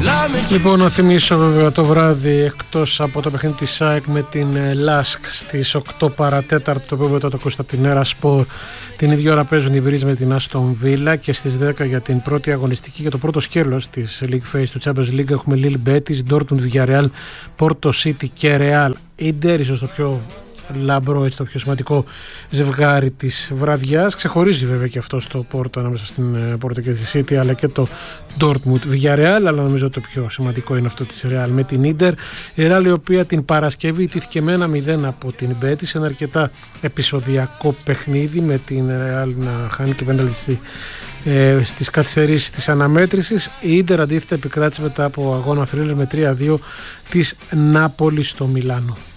Λοιπόν, να θυμίσω βέβαια το βράδυ, εκτός από το παιχνίδι της ΑΕΚ με την ΛΑΣΚ στις 8 παρατέταρτο, το οποίο θα το ακούσετε από την Erasport, την ίδια ώρα παίζουν οι Βρύς με την Άστον Βίλα, και στις 10 για την πρώτη αγωνιστική και το πρώτο σκέλος της League Phase του Champions League έχουμε Lille Betis, Dortmund Villarreal, Porto City και Real Inter, ίσως το πιο λαμπρό, έτσι, το πιο σημαντικό ζευγάρι της βραδιάς. Ξεχωρίζει βέβαια και αυτό στο Πόρτο ανάμεσα στην Πόρτο και στη City, αλλά και το Dortmund Villarreal, αλλά νομίζω το πιο σημαντικό είναι αυτό της Real με την Inter. Η Real, η οποία την Παρασκευή ιτήθηκε με 1-0 από την Betis, ένα αρκετά επεισοδιακό παιχνίδι, με την Real να χάνει και πέναλτι στις καθυστερήσεις της αναμέτρησης. Η Inter αντίθετα επικράτησε μετά από αγώνα θρίλερ με 3-2 της Νάπολη στο Μιλάνο.